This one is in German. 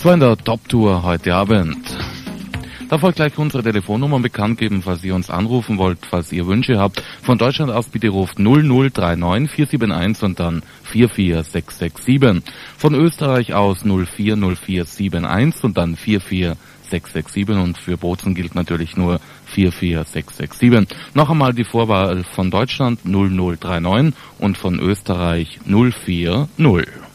So in der Top-Tour heute Abend. Da folgt gleich unsere Telefonnummer bekannt geben, falls ihr uns anrufen wollt, falls ihr Wünsche habt. Von Deutschland aus bitte ruft 0039 471 und dann 44667. Von Österreich aus 040471 und dann 44667 und für Bozen gilt natürlich nur 44667. Noch einmal die Vorwahl von Deutschland 0039 und von Österreich 040.